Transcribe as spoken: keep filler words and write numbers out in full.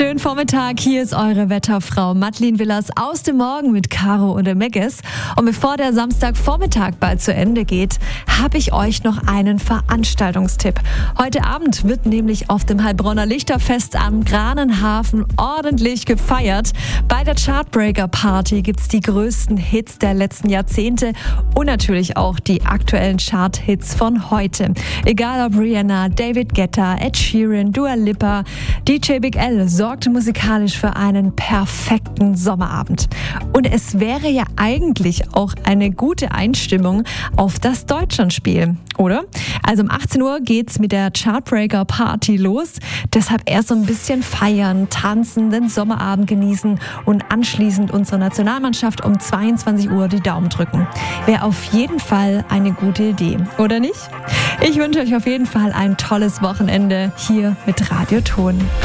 Schönen Vormittag, hier ist eure Wetterfrau Madeleine Willers aus dem Morgen mit Caro und der Megges. Und bevor der Samstagvormittag bald zu Ende geht, habe ich euch noch einen Veranstaltungstipp. Heute Abend wird nämlich auf dem Heilbronner Lichterfest am Granenhafen ordentlich gefeiert. Bei der Chartbreaker Party gibt es die größten Hits der letzten Jahrzehnte und natürlich auch die aktuellen Chart-Hits von heute. Egal ob Rihanna, David Guetta, Ed Sheeran, Dua Lipa, D J Big L sorgte musikalisch für einen perfekten Sommerabend. Und es wäre ja eigentlich auch eine gute Einstimmung auf das Deutschlandspiel, oder? Also um achtzehn Uhr geht's mit der Chartbreaker Party los. Deshalb erst so ein bisschen feiern, tanzen, den Sommerabend genießen und anschließend unserer Nationalmannschaft um zweiundzwanzig Uhr die Daumen drücken. Wäre auf jeden Fall eine gute Idee, oder nicht? Ich wünsche euch auf jeden Fall ein tolles Wochenende hier mit Radio Ton.